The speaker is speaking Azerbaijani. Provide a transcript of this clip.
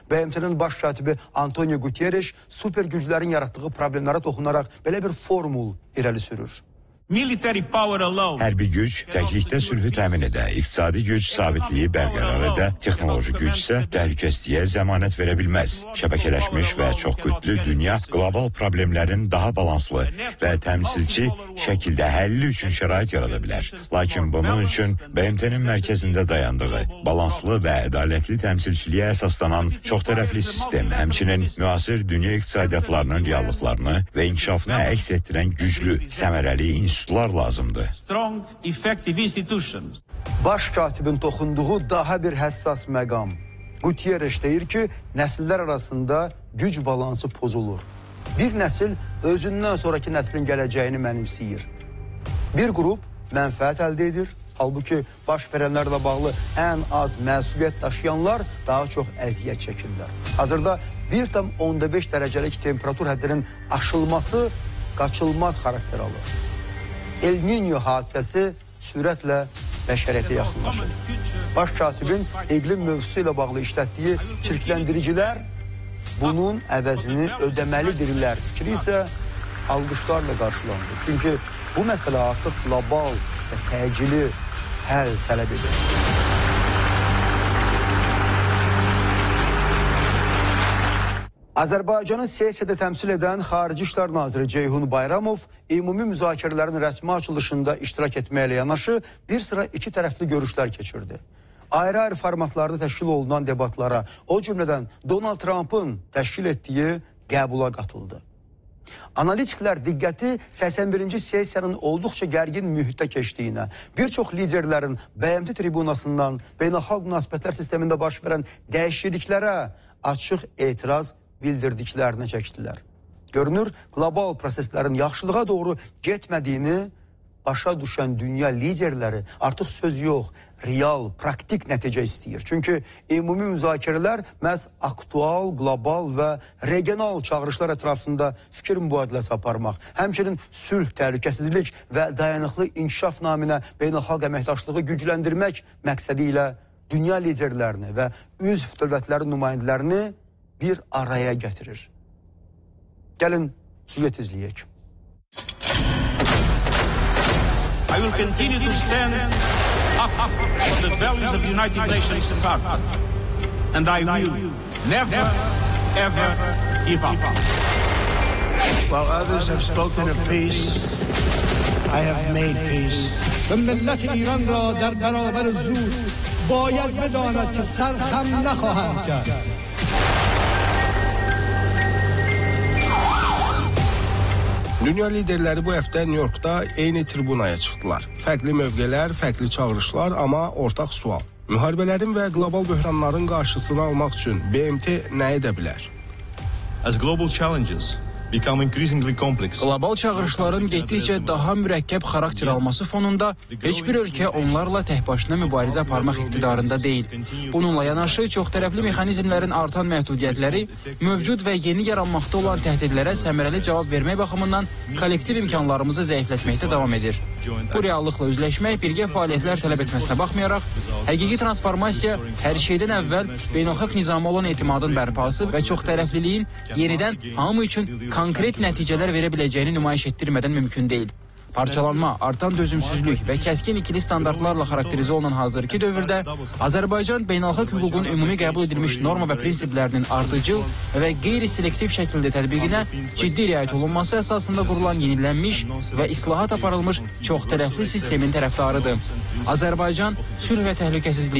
BMT-nin baş katibi Antonio Guterres super güclərin yaratdığı problemlərə toxunaraq belə bir formul irəli sürür. Hərbi güc təklikdə sülhü təmin edə, iqtisadi güc sabitliyi bərqərar edə, texnoloji güc isə təhlükəsizliyə zəmanət verə bilməz. Şəbəkələşmiş və çox qütblü dünya qlobal problemlərin daha balanslı və təmsilçi şəkildə həlli üçün şərait yarada bilər. Lakin bunun üçün BMT-nin mərkəzində dayandığı, balanslı və ədalətli təmsilçiliyə əsaslanan çoxtərəfli sistem, həmçinin müasir dünya iqtisadiyyatlarının reallıqlarını və inkişafını əks etdirən güclü, səmərəli institutlar lazımdır. Baş katibin toxunduğu daha bir həssas məqam. Guterres deyir ki, nəsillər arasında güc balansı pozulur. Bir nəsil özündən sonraki nəslin gələcəyini mənimsəyir. Bir qrup mənfəət əldə edir. Halbuki baş verənlərlə bağlı ən az məsuliyyət daşıyanlar daha çox əziyyət çəkirlər. Hazırda 1,5 dərəcəlik temperatur həddinin aşılması qaçılmaz xarakter alır. El Niño hadisəsi sürətlə bəşəriyyətə yaxınlaşır. Baş katibin iqlim mövzusu ilə bağlı işlətdiyi çirkləndiricilər bunun əvəzini ödəməlidirlər fikri isə alqışlarla qarşılandı. Çünki bu məsələ artıq global və təcili həll tələb edir. Azərbaycanı sessiyada təmsil edən Xarici İşlər Naziri Ceyhun Bayramov ümumi müzakirələrin rəsmi açılışında iştirak etməklə yanaşı bir sıra iki tərəfli görüşlər keçirdi. Ayrı-ayrı formatlarda təşkil olunan debatlara, o cümlədən Donald Trump'ın təşkil etdiyi qəbula qatıldı. Analitiklər diqqəti 81-ci sessiyanın olduqca gərgin mühitdə keçdiyinə, bir çox liderlərin BMT tribunasından beynəlxalq münasibətlər sistemində baş verən dəyişikliklərə açıq etiraz bildirdiklərini çəkdilər. Görünür, global proseslərin yaxşılığa doğru getmədiyini başa düşən dünya liderləri artıq söz yox, real, praktik nəticə istəyir. Çünki ümumi müzakirələr məhz aktual, global və regional çağırışlar ətrafında fikir mübadiləsi aparmaq, həmçinin sülh, təhlükəsizlik və dayanıqlı inkişaf naminə beynəlxalq əməkdaşlığı gücləndirmək məqsədi ilə dünya liderlərini və üzv dövlətlərin nümayəndələrini bir araya gətirir. Gəlin, süjet izləyək. I will continue to stand up for the values of the United Nations Charter, and I will never, ever give up. While others have spoken of peace, I have made peace. ملت ایران را در برابر زور باید بداند که سرخم نخواهند کرد. Dünya liderləri bu həftə New Yorkda eyni tribunaya çıxdılar. Fərqli mövqelər, fərqli çağırışlar, amma ortaq sual. Müharibələrin və qlobal böhranların qarşısını almaq üçün BMT nə edə bilər? As global challenges become increasingly complex. Qlobal çağırışların getdikcə daha mürəkkəb xarakter alması fonunda heç bir ölkə onlarla təkbaşına mübarizə aparmaq iqtidarında deyil. Bununla yanaşı çoxtərəfli mexanizmlərin artan məhdudiyyətləri mövcud və yeni yaranmaqda olan təhdidlərə səmərəli cavab vermək baxımından kollektiv imkanlarımızı zəiflətməkdə davam edir. Bu reallıqla üzləşmək birgə fəaliyyətlər tələb etməsinə baxmayaraq, həqiqi transformasiya hər şeydən əvvəl beynəlxalq nizama olan etimadın bərpası və çoxtərəfliliyin yenidən hamı üçün konkret nəticələr verə biləcəyini nümayiş etdirmədən mümkün deyil. Parçalanma, artan dözümsüzlük və kəskin ikili standartlarla xarakterizə olunan hazırki dövrdə Azərbaycan beynəlxalq hüququn ümumi qəbul edilmiş norma və prinsiplərinin ardıcıl və qeyri-selektiv şəkildə tətbiqinə ciddi riayət olunması əsasında qurulan yenilənmiş və islahat aparılmış çoxtərəfli sistemin tərəfdarıdır. Azərbaycan sülh və təhlükəsizlik